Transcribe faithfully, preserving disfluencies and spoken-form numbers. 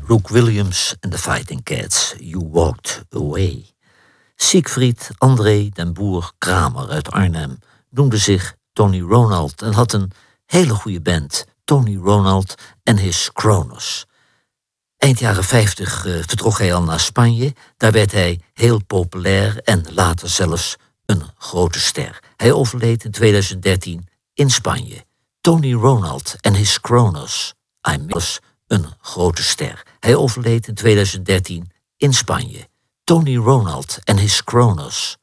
Luke Williams en de Fighting Cats, You Walked Away. Siegfried André den Boer Kramer uit Arnhem noemde zich Tony Ronald en had een hele goede band, Tony Ronald en His Kronos. Eind jaren vijftig uh, vertrok hij al naar Spanje. Daar werd hij heel populair en later zelfs een grote ster. Hij overleed in tweeduizend dertien in Spanje. Tony Ronald en His Kronos. Hij was een grote ster. Hij overleed in tweeduizend dertien in Spanje. Tony Ronald en His Kronos.